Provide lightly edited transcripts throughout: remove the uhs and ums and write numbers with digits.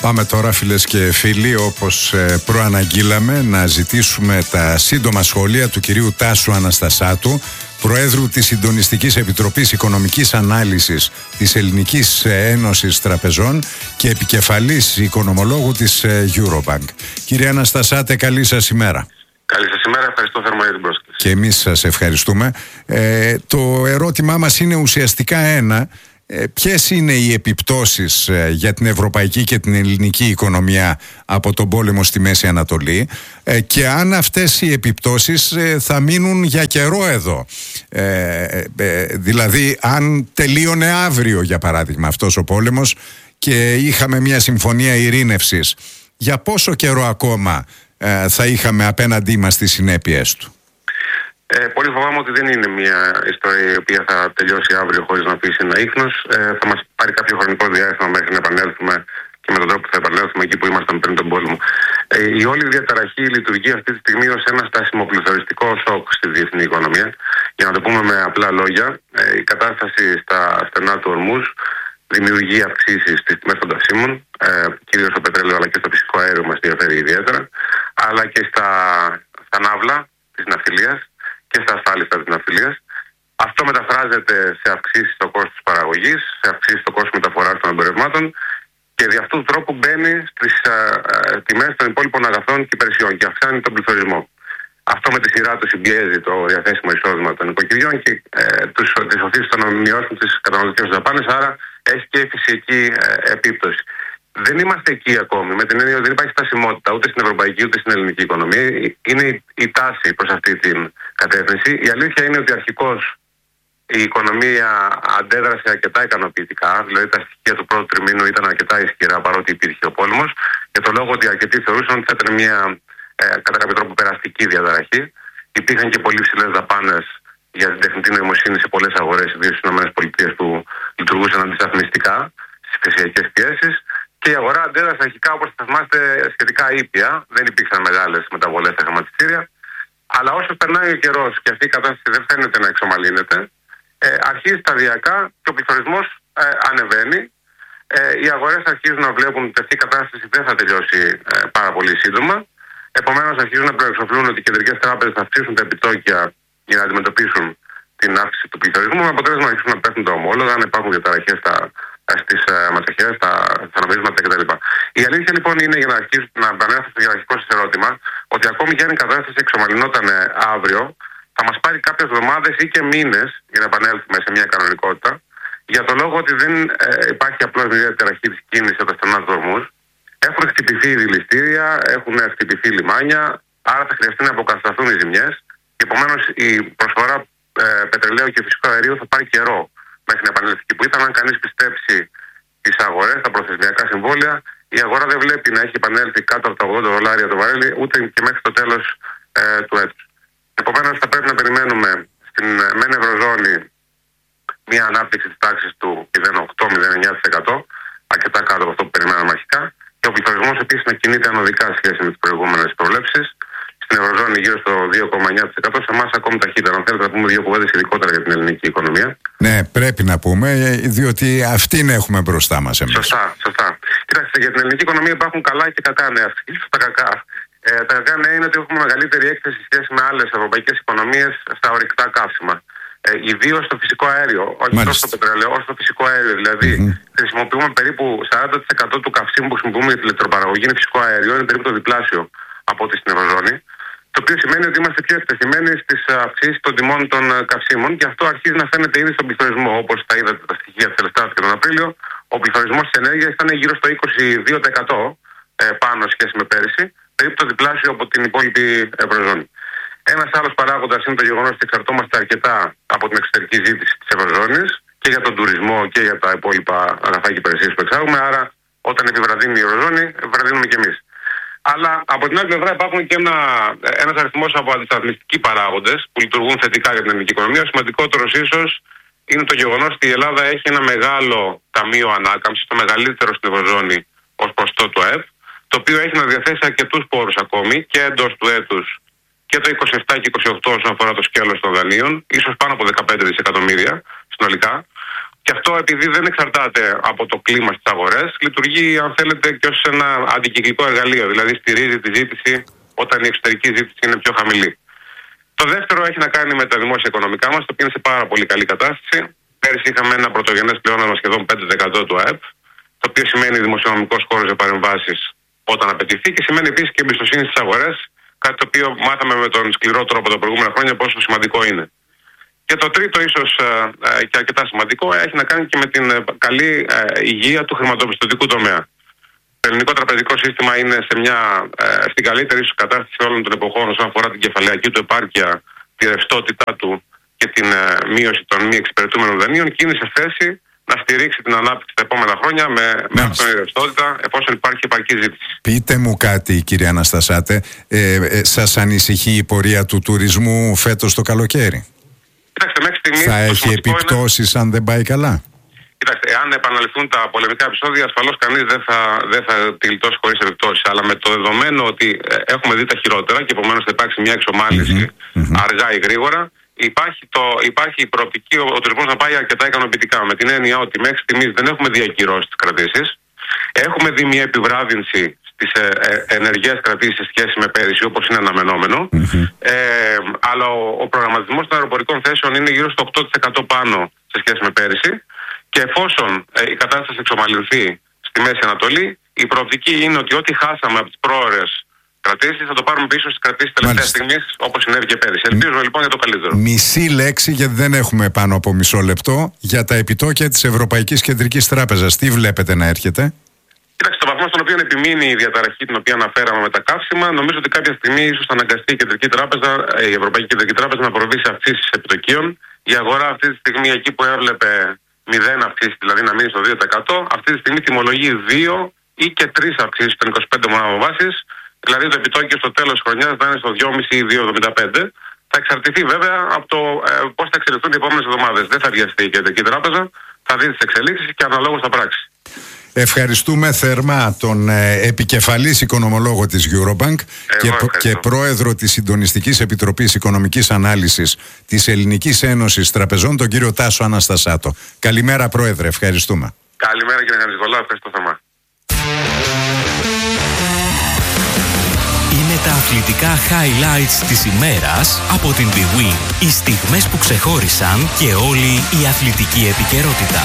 Πάμε τώρα, φίλες και φίλοι, όπως προαναγγείλαμε, να ζητήσουμε τα σύντομα σχόλια του κυρίου Τάσου Αναστασάτου, Προέδρου της Συντονιστικής Επιτροπής Οικονομικής Ανάλυσης της Ελληνικής Ένωσης Τραπεζών και επικεφαλής οικονομολόγου της Eurobank. Κύριε Αναστασάτε, καλή σας ημέρα. Καλή σας ημέρα, ευχαριστώ θερμά για την πρόσκληση. Και εμείς σας ευχαριστούμε. Το ερώτημά μας είναι ουσιαστικά ένα. Ποιες είναι οι επιπτώσεις για την ευρωπαϊκή και την ελληνική οικονομία από τον πόλεμο στη Μέση Ανατολή και αν αυτές οι επιπτώσεις θα μείνουν για καιρό εδώ, δηλαδή αν τελείωνε αύριο για παράδειγμα αυτός ο πόλεμος και είχαμε μια συμφωνία ειρήνευσης, για πόσο καιρό ακόμα θα είχαμε απέναντί μας τις συνέπειες του? Πολύ φοβάμαι ότι δεν είναι μια ιστορία η οποία θα τελειώσει αύριο χωρίς να αφήσει ένα ίχνος. Θα μας πάρει κάποιο χρονικό διάστημα μέχρι να επανέλθουμε και με τον τρόπο που θα επανέλθουμε εκεί που ήμασταν πριν τον πόλεμο. Η όλη διαταραχή λειτουργεί αυτή τη στιγμή ως ένα στασιμοπληθωριστικό σοκ στη διεθνή οικονομία. Για να το πούμε με απλά λόγια, η κατάσταση στα στενά του Ορμούζ δημιουργεί αυξήσεις στις τιμές των καυσίμων, κυρίως στο πετρέλαιο αλλά και στο φυσικό αέριο μας ενδιαφέρει ιδιαίτερα, αλλά και στα ναύλα της ναυτιλίας και στα ασφάλιστα της ναυτιλίας. Αυτό μεταφράζεται σε αυξήσεις στο κόστος παραγωγής, σε αυξήσεις στο κόστος μεταφοράς των εμπορευμάτων και δι' αυτού του τρόπου μπαίνει στις τιμές των υπόλοιπων αγαθών και υπηρεσιών και αυξάνει τον πληθωρισμό. Αυτό με τη σειρά του συμπιέζει το διαθέσιμο εισόδημα των οικοκυριών και τις οθήσεις των μειώσεων της καταναλωτικής δαπάνης, άρα έχει και φυσική επίπτωση. Δεν είμαστε εκεί ακόμη, με την έννοια ότι δεν υπάρχει στασιμότητα ούτε στην ευρωπαϊκή ούτε στην ελληνική οικονομία. Είναι η τάση προς αυτή την κατεύθυνση. Η αλήθεια είναι ότι αρχικώς η οικονομία αντέδρασε αρκετά ικανοποιητικά, δηλαδή τα στοιχεία του πρώτου τριμήνου ήταν αρκετά ισχυρά παρότι υπήρχε ο πόλεμος, για το λόγο ότι αρκετοί θεωρούσαν ότι θα ήταν μια κατά κάποιο τρόπο περαστική διαταραχή. Υπήρχαν και πολύ ψηλές δαπάνες για την τεχνητή νοημοσύνη σε πολλές αγορές, ιδίως στις ΗΠΑ που λειτουργούσαν αντισταθμιστικά στις θεσιακές πιέσεις. Και η αγορά αντέδρασε αρχικά, όπως θα θυμάστε, σχετικά ήπια. Δεν υπήρξαν μεγάλες μεταβολές στα χρηματιστήρια. Αλλά όσο περνάει ο καιρός και αυτή η κατάσταση δεν φαίνεται να εξομαλύνεται, αρχίζει σταδιακά και ο πληθωρισμός ανεβαίνει. Οι αγορές αρχίζουν να βλέπουν ότι αυτή η κατάσταση δεν θα τελειώσει πάρα πολύ σύντομα. Επομένως, αρχίζουν να προεξοφλούν ότι οι κεντρικές τράπεζες θα αυξήσουν τα επιτόκια για να αντιμετωπίσουν την αύξηση του πληθωρισμού. Με αποτέλεσμα να αρχίσουν να πέφτουν τα ομόλογα, να υπάρχουν διαταραχές στις μετοχές, στα νομίσματα κτλ. Η αλήθεια λοιπόν είναι, για να επανέλθω στο αρχικό σας ερώτημα, ότι ακόμη και αν η κατάσταση εξομαλυνόταν αύριο, θα μας πάρει κάποιες εβδομάδες ή και μήνες για να επανέλθουμε σε μια κανονικότητα, για το λόγο ότι δεν υπάρχει απλώς μια διαταραχή της κίνησης από τα στενά του Ορμούζ. Έχουν χτυπηθεί δηληστήρια, έχουν χτυπηθεί λιμάνια, άρα θα χρειαστεί να αποκατασταθούν οι ζημιές και επομένως η προσφορά πετρελαίου και φυσικού αερίου θα πάρει καιρό μέχρι να επανέλθει εκεί που ήταν. Αν κανείς πιστέψει τις αγορές, τα προθεσμιακά συμβόλαια, η αγορά δεν βλέπει να έχει επανέλθει κάτω από τα $80 το βαρέλι ούτε και μέχρι το τέλος του έτους. Επομένως, θα πρέπει να περιμένουμε στην μεν Ευρωζώνη μια ανάπτυξη της τάξης του 0,8-0,9%, αρκετά κάτω από αυτό που περιμέναμε αρχικά, και ο πληθωρισμός επίσης να κινείται ανωδικά σε σχέση με τις προηγούμενες προβλέψεις. Στην Ευρωζώνη γύρω στο 2,9%, σε εμάς ακόμη ταχύτερα. Αν θέλετε να πούμε δύο κουβέντες ειδικότερα για την ελληνική οικονομία. Ναι, πρέπει να πούμε, διότι αυτήν έχουμε μπροστά μας εμείς. Σωστά. Κοιτάξτε, για την ελληνική οικονομία υπάρχουν καλά και κακά νέα. Ίσως τα κακά. Τα κακά νέα είναι ότι έχουμε μεγαλύτερη έκθεση σε σχέση με άλλες ευρωπαϊκές οικονομίες στα ορυκτά καύσιμα. Ιδίως στο φυσικό αέριο, όχι τόσο στο πετρέλαιο, όσο στο φυσικό αέριο. Δηλαδή, χρησιμοποιούμε περίπου 40% του καυσίμου που χρησιμοποιούμε για την ηλεκτροπαραγωγή είναι φυσικό αέριο, είναι περίπου το διπλάσιο από ό,τι στην Ευρωζώνη. Το οποίο σημαίνει ότι είμαστε πιο εκτεθειμένοι στις αυξήσεις των τιμών των καυσίμων και αυτό αρχίζει να φαίνεται ήδη στον πληθωρισμό. Όπως τα είδατε τα στοιχεία της Ελστάτ και τον Απρίλιο, ο πληθωρισμός της ενέργειας ήταν γύρω στο 22% πάνω σχέση με πέρυσι, περίπου το διπλάσιο από την υπόλοιπη Ευρωζώνη. Ένας άλλος παράγοντας είναι το γεγονός ότι εξαρτώμαστε αρκετά από την εξωτερική ζήτηση της Ευρωζώνης και για τον τουρισμό και για τα υπόλοιπα αγαθά και υπηρεσίες που εξάγουμε. Άρα, όταν επιβραδύνει η Ευρωζώνη, επιβραδύνουμε κι εμείς. Αλλά από την άλλη πλευρά υπάρχουν και ένας αριθμός από αντισταθμιστικοί παράγοντες που λειτουργούν θετικά για την ελληνική οικονομία. Ο σημαντικότερος ίσως είναι το γεγονός ότι η Ελλάδα έχει ένα μεγάλο ταμείο ανάκαμψης, το μεγαλύτερο στην Ευρωζώνη ως ποσοστό του ΑΕΠ, το οποίο έχει να διαθέσει αρκετούς πόρους ακόμη και εντός του έτους και το 27 και 28 όσον αφορά το σκέλος των δανείων, ίσως πάνω από 15 δισεκατομμύρια συνολικά. Και αυτό, επειδή δεν εξαρτάται από το κλίμα στις αγορές, λειτουργεί, αν θέλετε, και ως ένα αντικυκλικό εργαλείο. Δηλαδή, στηρίζει τη ζήτηση όταν η εξωτερική ζήτηση είναι πιο χαμηλή. Το δεύτερο έχει να κάνει με τα δημόσια οικονομικά μας, το οποίο είναι σε πάρα πολύ καλή κατάσταση. Πέρυσι είχαμε ένα πρωτογενές πλεόνασμα σχεδόν 5% του ΑΕΠ, το οποίο σημαίνει δημοσιονομικός χώρος για παρεμβάσεις όταν απαιτηθεί και σημαίνει επίσης και εμπιστοσύνη στις αγορές, κάτι το οποίο μάθαμε με τον σκληρό τρόπο τα προηγούμενα χρόνια πόσο σημαντικό είναι. Και το τρίτο, ίσως και αρκετά σημαντικό, έχει να κάνει και με την καλή υγεία του χρηματοπιστωτικού τομέα. Το ελληνικό τραπεζικό σύστημα είναι στην καλύτερη ίσως κατάσταση όλων των εποχών όσον αφορά την κεφαλαιακή του επάρκεια, τη ρευστότητά του και την μείωση των μη εξυπηρετούμενων δανείων και είναι σε θέση να στηρίξει την ανάπτυξη τα επόμενα χρόνια με αυτήν την ρευστότητα, εφόσον υπάρχει επαρκή ζήτηση. Πείτε μου κάτι, κύριε Αναστασάτε, σας ανησυχεί η πορεία του τουρισμού φέτος το καλοκαίρι? Κοιτάξτε, μέχρι στιγμής θα έχει επιπτώσεις αν δεν πάει καλά? Κοιτάξτε, εάν επαναληφθούν τα πολεμικά επεισόδια, ασφαλώς κανείς δεν θα τη γλιτώσει χωρίς επιπτώσεις. Αλλά με το δεδομένο ότι έχουμε δει τα χειρότερα και επομένως θα υπάρξει μια εξομάλυνση αργά ή γρήγορα, υπάρχει η προοπτική ο τουρισμός να πάει αρκετά ικανοποιητικά. Με την έννοια ότι μέχρι στιγμής δεν έχουμε δει ακυρώσεις τις κρατήσεις. Έχουμε δει μια επιβράδυνση στις ενεργές κρατήσεις σε σχέση με πέρυσι, όπως είναι αναμενόμενο. Αλλά ο προγραμματισμός των αεροπορικών θέσεων είναι γύρω στο 8% πάνω σε σχέση με πέρυσι. Και εφόσον η κατάσταση εξομαλυνθεί στη Μέση Ανατολή, η προοπτική είναι ότι ό,τι χάσαμε από τις πρόορες κρατήσεις θα το πάρουμε πίσω στις κρατήσεις τελευταίας στιγμής, όπως συνέβη και πέρυσι. Ελπίζουμε λοιπόν για το καλύτερο. Μισή λέξη, γιατί δεν έχουμε πάνω από μισό λεπτό, για τα επιτόκια της Ευρωπαϊκής Κεντρικής Τράπεζας. Τι βλέπετε να έρχεται? Κοιτάξτε, στο βαθμό στον οποίο επιμείνει η διαταραχή την οποία αναφέραμε με τα καύσιμα, νομίζω ότι κάποια στιγμή ίσως θα αναγκαστεί η Ευρωπαϊκή Κεντρική Τράπεζα να προβεί σε αυξήσεις επιτοκίων. Η αγορά αυτή τη στιγμή, εκεί που έβλεπε 0 αυξήσεις, δηλαδή να μείνει στο 2%, αυτή τη στιγμή τιμολογεί 2 ή και 3 αυξήσεις των 25 μονάδων βάσης. Δηλαδή το επιτόκιο στο τέλος της χρονιάς θα είναι στο 2,5 ή 2,75. Θα εξαρτηθεί βέβαια από το πώς θα εξελιχθούν οι επόμενες εβδομάδες. Δεν θα βιαστεί η Κεντρική Τράπεζα, θα δει τις εξελίξεις και αναλόγως θα πράξει. Ευχαριστούμε θερμά τον επικεφαλής οικονομολόγο της Eurobank και πρόεδρο της Συντονιστικής Επιτροπής Οικονομικής Ανάλυσης της Ελληνικής Ένωσης Τραπεζών, τον κύριο Τάσο Αναστασάτο. Καλημέρα, Πρόεδρε, ευχαριστούμε. Καλημέρα, κύριε Χανιζολά, ευχαριστώ θερμά. Είναι τα αθλητικά highlights της ημέρας από την bwin. Οι στιγμές που ξεχώρισαν και όλη η αθλητική επικαιρότητα.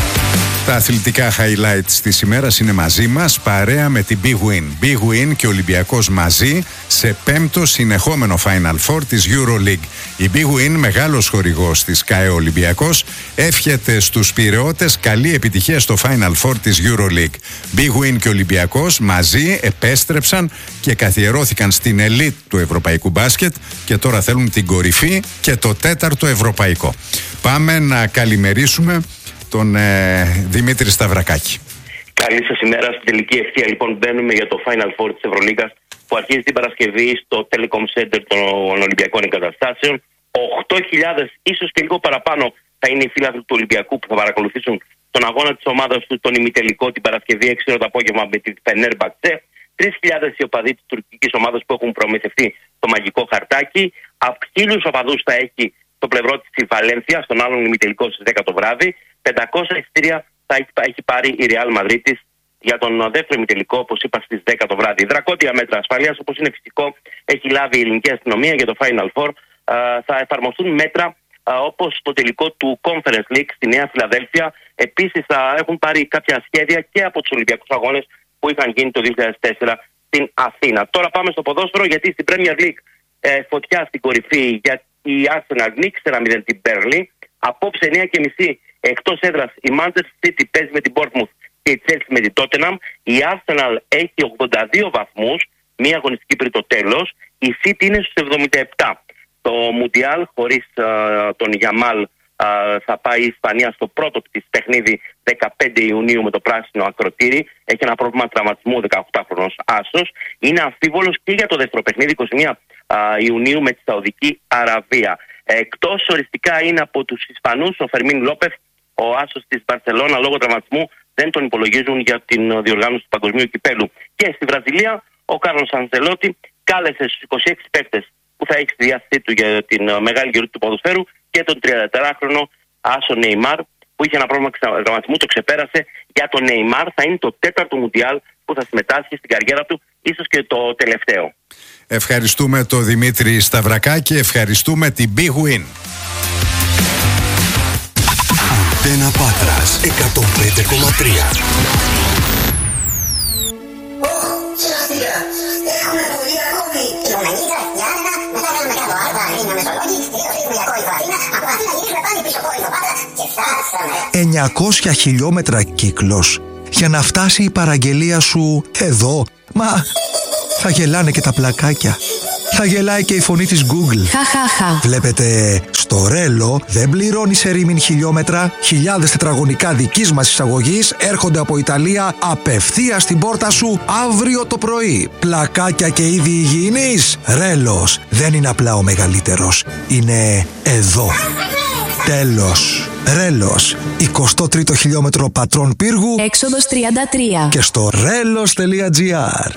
Τα αθλητικά highlights της ημέρας είναι μαζί μας, παρέα με την bwin. bwin και ο Ολυμπιακός μαζί σε 5ο συνεχόμενο Final Four της EuroLeague. Η bwin, μεγάλος χορηγός της ΚΑΕ Ολυμπιακός, εύχεται στους Πειραιώτες καλή επιτυχία στο Final Four της EuroLeague. bwin και ο Ολυμπιακός μαζί επέστρεψαν και καθιερώθηκαν στην ελίτ του ευρωπαϊκού μπάσκετ και τώρα θέλουν την κορυφή και το 4ο ευρωπαϊκό. Πάμε να καλημερίσουμε τον Δημήτρη Σταυρακάκη. Καλή σας ημέρα. Στην τελική ευθεία λοιπόν μπαίνουμε για το Final Four της Ευρωλίγκας που αρχίζει την Παρασκευή στο Telecom Center των Ολυμπιακών Εγκαταστάσεων. 8.000, ίσως και λίγο παραπάνω, θα είναι οι φίλαθλοι του Ολυμπιακού που θα παρακολουθήσουν τον αγώνα της ομάδας του, τον ημιτελικό, την Παρασκευή 6 ώρα το απόγευμα με την Φενέρμπαχτσε. 3.000 οι οπαδοί της τουρκικής ομάδας που έχουν προμηθευτεί το μαγικό χαρτάκι. 1.000 οπαδούς θα έχει στο πλευρό της η Βαλένθια, στον άλλον ημιτελικό στις 10 το βράδυ. 500 εισιτήρια θα έχει πάρει η Real Madrid για τον δεύτερο ημιτελικό, όπως είπα, στις 10 το βράδυ. Δρακόντια μέτρα ασφαλείας, όπως είναι φυσικό, έχει λάβει η ελληνική αστυνομία για το Final Four. Θα εφαρμοστούν μέτρα όπως το τελικό του Conference League στη Νέα Φιλαδέλφια. Επίσης θα έχουν πάρει κάποια σχέδια και από τους Ολυμπιακούς Αγώνες που είχαν γίνει το 2004 στην Αθήνα. Τώρα πάμε στο ποδόσφαιρο, γιατί στην Premier League φωτιά στην κορυφή για η Arsenal νίκησε 1-0 την Burnley. Απόψε 9.30 εκτός έδρας η Manchester City παίζει με την Bournemouth και η Chelsea με την Tottenham. Η Arsenal έχει 82 βαθμούς, μία αγωνιστική πριν το τέλος. Η City είναι στους 77. Το Mundial χωρίς τον Γιαμάλ θα πάει η Ισπανία στο πρώτο της παιχνίδι 15 Ιουνίου με το πράσινο ακροτήρι. Έχει ένα πρόβλημα τραυματισμού, 18χρονος άσος. Είναι αμφίβολος και για το δεύτερο παιχνίδι 21 Ιουνίου με τη Σαουδική Αραβία. Εκτός οριστικά είναι από τους Ισπανούς ο Φερμίν Λόπεθ, ο άσος της Μπαρσελόνα, λόγω τραυματισμού δεν τον υπολογίζουν για την διοργάνωση του Παγκοσμίου Κυπέλου. Και στη Βραζιλία ο Κάρλος Αντσελότη κάλεσε στους 26 παίκτες που θα έχει στη διάθεσή του για την μεγάλη γιορτή του ποδοσφαίρου και τον 34χρονο άσο Νεϊμάρ που είχε ένα πρόβλημα τραυματισμού, το ξεπέρασε. Για τον Νεϊμάρ θα είναι το 4ο Μουντιάλ που θα συμμετάσχει στην καριέρα του, ίσως και το τελευταίο. Ευχαριστούμε τον Δημήτρη Σταυρακά και ευχαριστούμε την Big Win. Αντένα Πάτρας 105,3. Έχουμε δουλειά ακόμη. Κιλομενίτρα, Γιάννα, μετά κάνουμε κάτω Άρβα, Αθήνα, Μεσολόγγι, ρίχνουμε για κόλλημα Αθήνα, από Αθήνα γυρίσουμε πάλι πίσω κόλλημα Πάτρα και φτάσαμε. 900 χιλιόμετρα κύκλος για να φτάσει η παραγγελία σου εδώ. Μα θα γελάνε και τα πλακάκια. Θα γελάει και η φωνή της Google. Βλέπετε, στο Ρέλο δεν πληρώνεις ερήμην χιλιόμετρα. Χιλιάδες τετραγωνικά δικής μας εισαγωγής έρχονται από Ιταλία απευθείας στην πόρτα σου αύριο το πρωί. Πλακάκια και είδη υγιεινής. Ρέλος δεν είναι απλά ο μεγαλύτερος. Είναι εδώ. Τέλος. Ρέλος, 23ο χιλιόμετρο Πατρών Πύργου, έξοδος 33. Και στο relos.gr.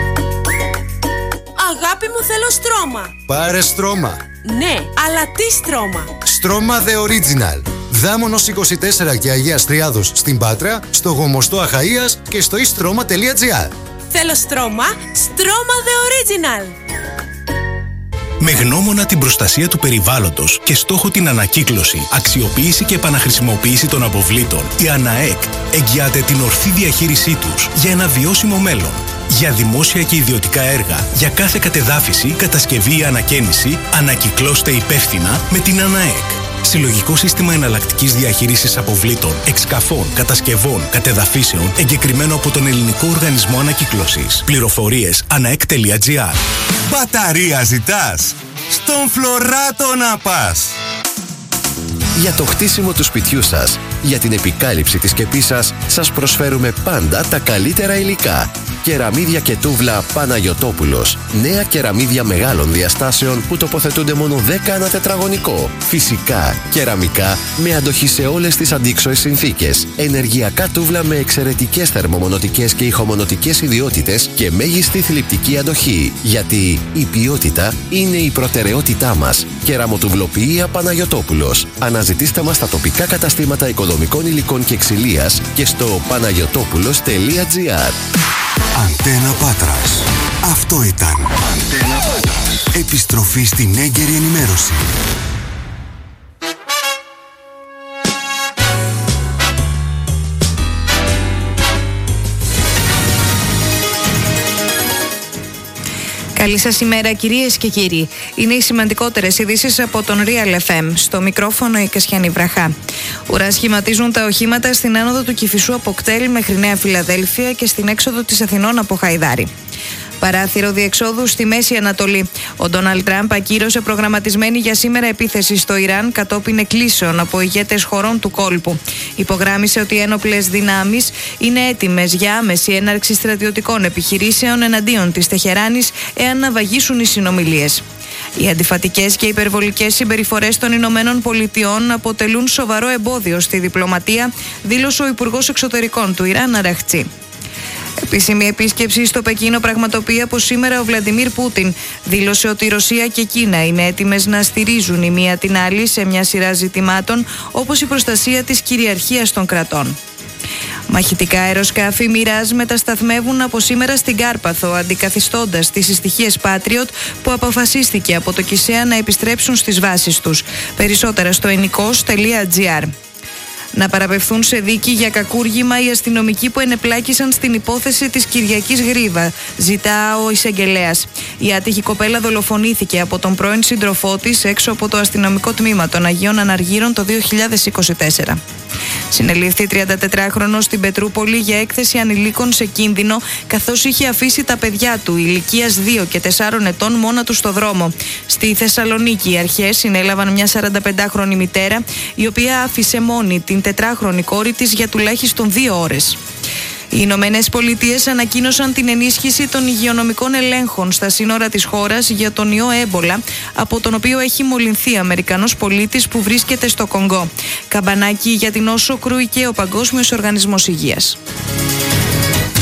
Αγάπη μου, θέλω στρώμα. Πάρε στρώμα. Ναι, αλλά τι στρώμα? Στρώμα The Original. Δάμονος 24 και Αγίας Τριάδος στην Πάτρα, στο Γομοστό Αχαΐας και στο istρoma.gr. Θέλω στρώμα, στρώμα The Original. Με γνώμονα την προστασία του περιβάλλοντος και στόχο την ανακύκλωση, αξιοποίηση και επαναχρησιμοποίηση των αποβλήτων, η ΑΝΑΕΚ εγγυάται την ορθή διαχείρισή τους για ένα βιώσιμο μέλλον. Για δημόσια και ιδιωτικά έργα, για κάθε κατεδάφιση, κατασκευή ή ανακαίνιση, ανακυκλώστε υπεύθυνα με την ΑΝΑΕΚ. Συλλογικό σύστημα εναλλακτικής διαχείρισης αποβλήτων, εξκαφών, κατασκευών, κατεδαφίσεων, εγκεκριμένο από τον Ελληνικό Οργανισμό Ανακύκλωσης. Πληροφορίες anaek.gr. Μπαταρία ζητάς? Στον Φλωράτο να πας. Για το χτίσιμο του σπιτιού σας, για την επικάλυψη της σκεπής σας, σας προσφέρουμε πάντα τα καλύτερα υλικά. Κεραμίδια και τούβλα Παναγιωτόπουλος. Νέα κεραμίδια μεγάλων διαστάσεων που τοποθετούνται μόνο 10 ανά τετραγωνικό. Φυσικά, κεραμικά με αντοχή σε όλες τις αντίξωες συνθήκες. Ενεργειακά τούβλα με εξαιρετικές θερμομονωτικές και ηχομονωτικές ιδιότητες και μέγιστη θλιπτική αντοχή. Γιατί η ποιότητα είναι η προτεραιότητά μας. Κεραμοτουβλοποιία Παναγιωτόπουλος. Αναζητήστε μας στα τοπικά καταστήματα οικοδομικών υλικών και ξυλίας και στο panagiotopulos.gr. Αντένα Πάτρας. Αυτό ήταν. Αντένα Πάτρας. Επιστροφή στην έγκαιρη ενημέρωση. Καλή σας ημέρα, κυρίες και κύριοι. Είναι οι σημαντικότερες ειδήσεις από τον Real FM. Στο μικρόφωνο η Κασιανή Βραχά. Ουρά σχηματίζουν τα οχήματα στην άνοδο του Κηφισού από Κτέλ μέχρι Νέα Φιλαδέλφια και στην έξοδο της Αθηνών από Χαϊδάρη. Παράθυρο διεξόδου στη Μέση Ανατολή. Ο Ντόναλντ Τραμπ ακύρωσε προγραμματισμένη για σήμερα επίθεση στο Ιράν κατόπιν εκκλήσεων από ηγέτες χωρών του κόλπου. Υπογράμμισε ότι οι ένοπλες δυνάμεις είναι έτοιμες για άμεση έναρξη στρατιωτικών επιχειρήσεων εναντίον της Τεχεράνης εάν ναυαγήσουν οι συνομιλίες. Οι αντιφατικές και υπερβολικές συμπεριφορές των Ηνωμένων Πολιτειών αποτελούν σοβαρό εμπόδιο στη διπλωματία, δήλωσε ο Υπουργός Εξωτερικών του Ιράν Αραχτσί. Επίσημη επίσκεψη στο Πεκίνο πραγματοποιεί από σήμερα ο Βλαντιμίρ Πούτιν. Δήλωσε ότι η Ρωσία και η Κίνα είναι έτοιμες να στηρίζουν η μία την άλλη σε μια σειρά ζητημάτων, όπως η προστασία της κυριαρχίας των κρατών. Μαχητικά αεροσκάφη Mirage μετασταθμεύουν από σήμερα στην Κάρπαθο, αντικαθιστώντας τις συστοιχίες Patriot που αποφασίστηκε από το ΚΙΣΕΑ να επιστρέψουν στις βάσεις τους. Περισσότερα στο enikos.gr. Να παραπευθούν σε δίκη για κακούργημα οι αστυνομικοί που ενεπλάκησαν στην υπόθεση της Κυριακής Γρήβα, ζητά ο εισαγγελέας. Η άτυχη κοπέλα δολοφονήθηκε από τον πρώην σύντροφό της έξω από το αστυνομικό τμήμα των Αγίων Αναργύρων το 2024. Συνελήφθη 34χρονος στην Πετρούπολη για έκθεση ανηλίκων σε κίνδυνο, καθώς είχε αφήσει τα παιδιά του ηλικίας 2 και 4 ετών μόνα του στο δρόμο. Στη Θεσσαλονίκη οι αρχές συνέλαβαν μια 45χρονη μητέρα, η οποία άφησε μόνη την 4χρονη κόρη της για τουλάχιστον 2 ώρες. Οι Ηνωμένες Πολιτείες ανακοίνωσαν την ενίσχυση των υγειονομικών ελέγχων στα σύνορα της χώρας για τον ιό έμπολα, από τον οποίο έχει μολυνθεί Αμερικανός πολίτης που βρίσκεται στο Κονγκό. Καμπανάκι για την όσο κρούει και ο Παγκόσμιος Οργανισμός Υγείας.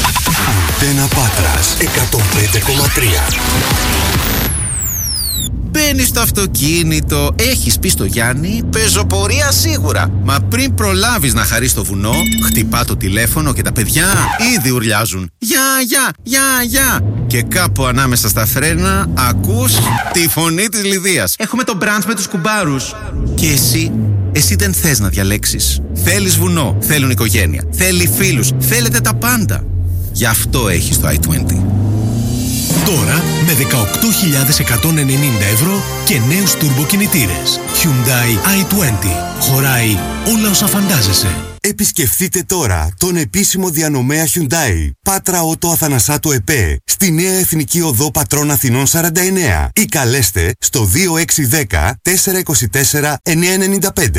Αντένα Πάτρας 105,3. Μπαίνεις στο αυτοκίνητο, έχεις πει στο Γιάννη, πεζοπορία σίγουρα. Μα πριν προλάβεις να χαρείς το βουνό, χτυπά το τηλέφωνο και τα παιδιά ήδη ουρλιάζουν. Γεια. Και κάπου ανάμεσα στα φρένα ακούς τη φωνή της Λιδίας. Έχουμε το μπραντς με τους κουμπάρους. Και εσύ δεν θες να διαλέξεις. Θέλεις βουνό, θέλουν οικογένεια, θέλει φίλους, θέλετε τα πάντα. Γι' αυτό έχεις το i20. Τώρα με 18.190 ευρώ και νέους τουρμποκινητήρες. Hyundai i20. Χωράει όλα όσα φαντάζεσαι. Επισκεφτείτε τώρα τον επίσημο διανομέα Hyundai Πάτρα Ότο Αθανασάτου ΕΠΕ στη Νέα Εθνική Οδό Πατρών Αθηνών 49 ή καλέστε στο 2610 424 995.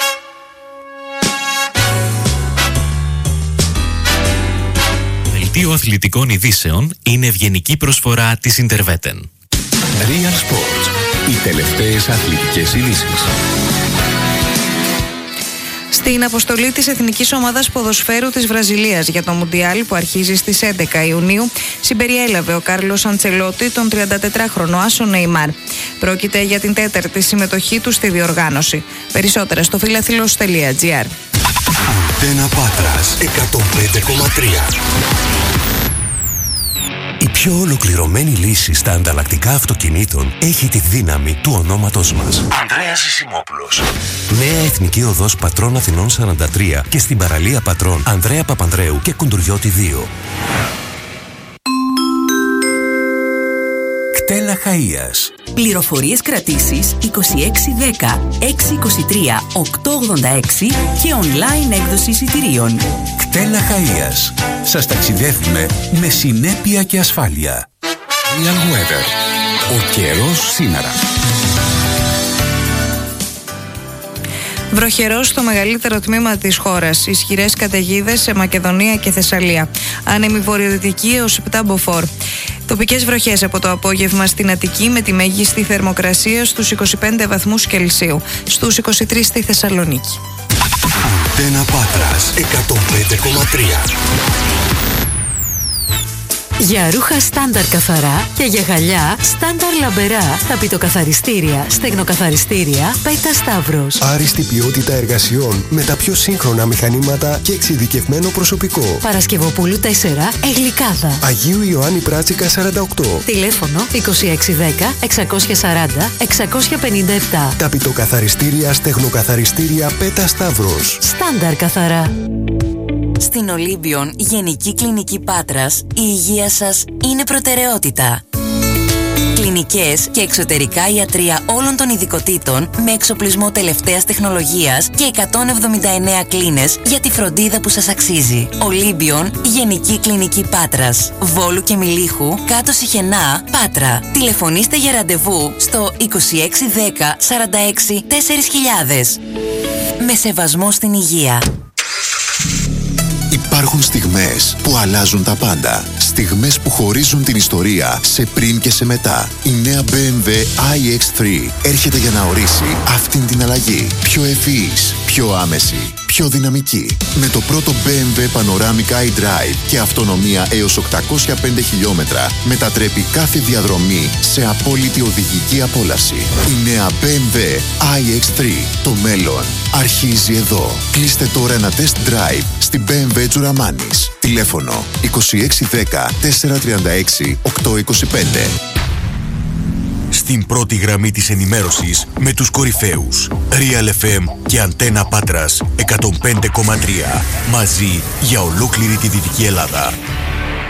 Δελτίο αθλητικών ειδήσεων είναι ευγενική προσφορά της Interveten. Real Sports. Οι τελευταίες αθλητικές ειδήσεις. Στην αποστολή της Εθνικής Ομάδας Ποδοσφαίρου της Βραζιλίας για το Μουντιάλ που αρχίζει στις 11 Ιουνίου συμπεριέλαβε ο Κάρλος Αντσελότη τον 34χρονο άσο Νεϊμάρ. Πρόκειται για την 4η συμμετοχή του στη διοργάνωση. Περισσότερα στο φιλαθλός.gr. Αντένα Πάτρας 105,3. Η πιο ολοκληρωμένη λύση στα ανταλλακτικά αυτοκινήτων έχει τη δύναμη του ονόματός μας. Ανδρέας Ζησιμόπουλος. Νέα Εθνική Οδός Πατρών Αθηνών 43 και στην παραλία Πατρών Ανδρέα Παπανδρέου και Κουντουριώτη 2. Κτέλα Χαΐας. Πληροφορίες κρατήσεις 2610 623 886 και online έκδοση εισιτηρίων. Κτέλα Χαΐας. Σας ταξιδεύουμε με συνέπεια και ασφάλεια. Real Weather. Ο καιρός σήμερα. Βροχερός στο μεγαλύτερο τμήμα της χώρας. Ισχυρές καταιγίδες σε Μακεδονία και Θεσσαλία. Άνεμη βορειοδυτική έως 7 μποφόρ. Τοπικές βροχές από το απόγευμα στην Αττική με τη μέγιστη θερμοκρασία στους 25 βαθμούς Κελσίου. Στους 23 στη Θεσσαλονίκη. Αντένα Πάτρας 105,3. Για ρούχα στάνταρ καθαρά και για γυαλιά στάνταρ λαμπερά, ταπητοκαθαριστήρια, στεγνοκαθαριστήρια, Πέτα Σταύρος. Άριστη ποιότητα εργασιών με τα πιο σύγχρονα μηχανήματα και εξειδικευμένο προσωπικό. Παρασκευοπούλου 4, Εγλικάδα. Αγίου Ιωάννη Πράτσικα 48. Τηλέφωνο 2610 640 657. Ταπητοκαθαριστήρια, στεγνοκαθαριστήρια, Πέτα Σταύρος. Στάνταρ καθαρά. Στην Ολύμπιον Γενική Κλινική Πάτρας, η υγεία σας είναι προτεραιότητα. Κλινικές και εξωτερικά ιατρεία όλων των ειδικοτήτων με εξοπλισμό τελευταίας τεχνολογίας και 179 κλίνες για τη φροντίδα που σας αξίζει. Ολύμπιον Γενική Κλινική Πάτρας, Βόλου και Μιλίχου, κάτω Σιχενά, Πάτρα. Τηλεφωνήστε για ραντεβού στο 2610 46 4000. Με σεβασμό στην υγεία. Υπάρχουν στιγμές που αλλάζουν τα πάντα. Στιγμές που χωρίζουν την ιστορία σε πριν και σε μετά. Η νέα BMW iX3 έρχεται για να ορίσει αυτήν την αλλαγή. Πιο ευφυής, πιο άμεση, πιο δυναμική. Με το πρώτο BMW Panoramic iDrive και αυτονομία έως 805 χιλιόμετρα μετατρέπει κάθε διαδρομή σε απόλυτη οδηγική απόλαυση. Η νέα BMW iX3. Το μέλλον αρχίζει εδώ. Κλείστε τώρα ένα test drive στην BMW Τζουραμάνης. Τηλέφωνο 2610 436 825. Στην πρώτη γραμμή της ενημέρωσης με τους κορυφαίους Real FM και Αντένα Πάτρας 105,3. Μαζί για ολόκληρη τη Δυτική Ελλάδα.